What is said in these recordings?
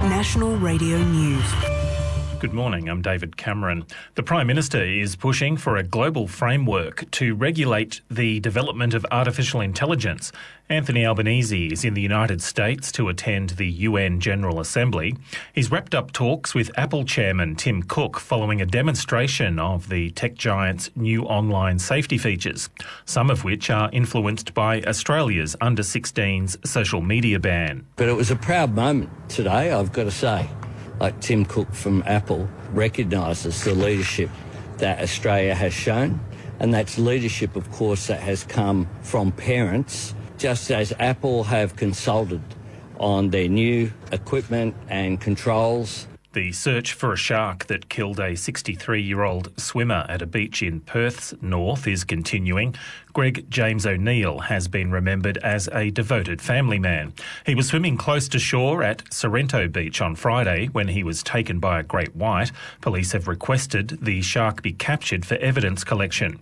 National Radio News. Good morning, I'm David Cameron. The Prime Minister is pushing for a global framework to regulate the development of artificial intelligence. Anthony Albanese is in the United States to attend the UN General Assembly. He's wrapped up talks with Apple chairman Tim Cook following a demonstration of the tech giant's new online safety features, some of which are influenced by Australia's under-16s social media ban. But it was a proud moment today, I've got to say. Like Tim Cook from Apple recognises the leadership that Australia has shown, and that's leadership, of course, that has come from parents, just as Apple have consulted on their new equipment and controls. The search for a shark that killed a 63-year-old swimmer at a beach in Perth's north is continuing. Greg James O'Neill has been remembered as a devoted family man. He was swimming close to shore at Sorrento Beach on Friday when he was taken by a great white. Police have requested the shark be captured for evidence collection.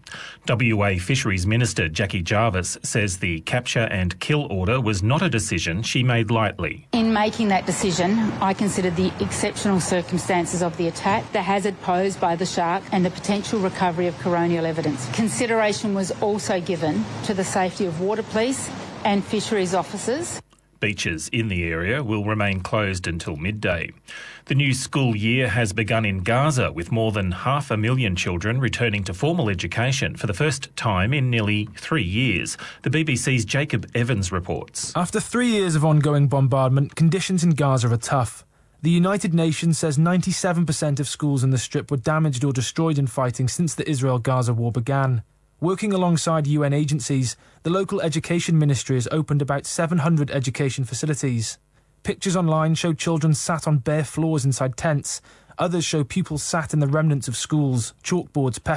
WA Fisheries Minister Jackie Jarvis says the capture and kill order was not a decision she made lightly. In making that decision, I considered the exceptional circumstances of the attack, the hazard posed by the shark and the potential recovery of coronial evidence. Consideration was also given to the safety of water police and fisheries officers. Beaches in the area will remain closed until midday. The new school year has begun in Gaza, with more than 500,000 children returning to formal education for the first time in nearly 3 years. The BBC's Jacob Evans reports. After 3 years of ongoing bombardment, conditions in Gaza are tough. The United Nations says 97% of schools in the Strip were damaged or destroyed in fighting since the Israel-Gaza war began. Working alongside UN agencies, the local education ministry has opened about 700 education facilities. Pictures online show children sat on bare floors inside tents. Others show pupils sat in the remnants of schools, chalkboards,